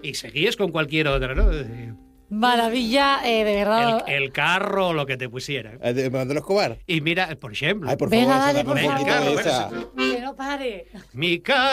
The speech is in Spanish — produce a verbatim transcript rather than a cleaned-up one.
y seguías con cualquier otra, ¿no? Maravilla, eh, de verdad. El, el carro, lo que te pusiera. Eh, de Manolo Escobar. Y mira, por ejemplo. Ay, por Venga, favor, dale, esa, por dame un favor. poquito de Venga, esa. Que no pare. Mi carro.